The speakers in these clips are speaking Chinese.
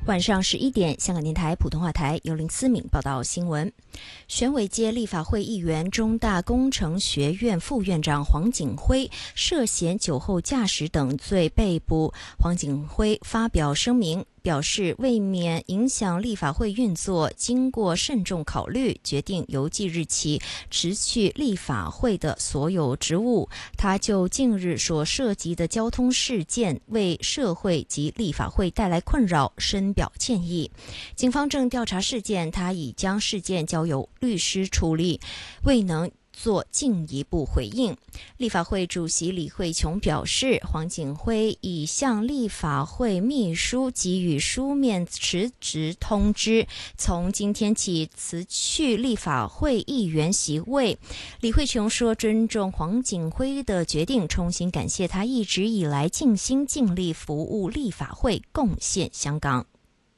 晚上11点，香港电台普通话台由林思敏报道新闻。选委界立法会议员、中大工程学院副院长黄景辉涉嫌酒后驾驶等罪被捕。黄景辉发表声明，表示为免影响立法会运作，经过慎重考虑，决定由即日起辞去立法会的所有职务。他就近日所涉及的交通事件为社会及立法会带来困扰深表歉意。警方正调查事件，他已将事件交由律师处理，未能做进一步回应。立法会主席李慧琼表示，黄景辉已向立法会秘书给予书面辞职通知，从今天起辞去立法会议员席位。李慧琼说，尊重黄景辉的决定，衷心感谢他一直以来尽心尽力服务立法会，贡献香港。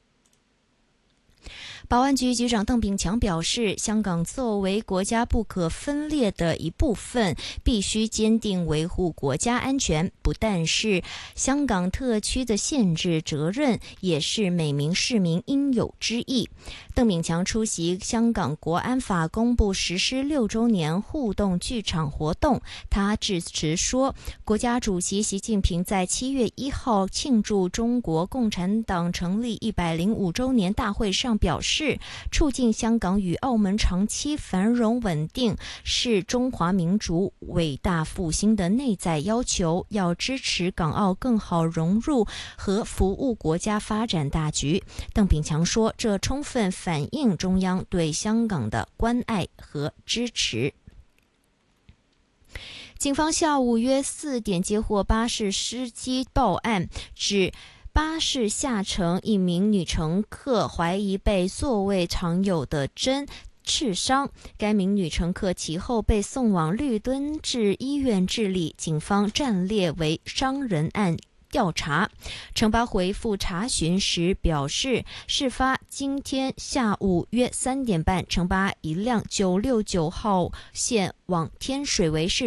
保安局局长邓炳强表示，香港作为国家不可分裂的一部分，必须坚定维护国家安全，不但是香港特区的宪制责任，也是每名市民应有之义。邓炳强出席香港国安法公布实施6周年互动剧场活动，他致辞说，国家主席习近平在7月1号庆祝中国共产党成立105周年大会上表示，促进香港与澳门长期繁荣稳定是中华民族伟大复兴的内在要求，要支持港澳更好融入和服务国家发展大局。邓炳强说，这充分反映中央对香港的关爱和支持。警方下午约4点接获巴士司机报案，指巴士下乘一名女乘客怀疑被座位藏有的针刺伤，该名女乘客其后被送往绿墩治医院治理，警方暂列为伤人案调查。城巴回复查询时表示，事发今天下午约3点半，城巴一辆969号线往天水围市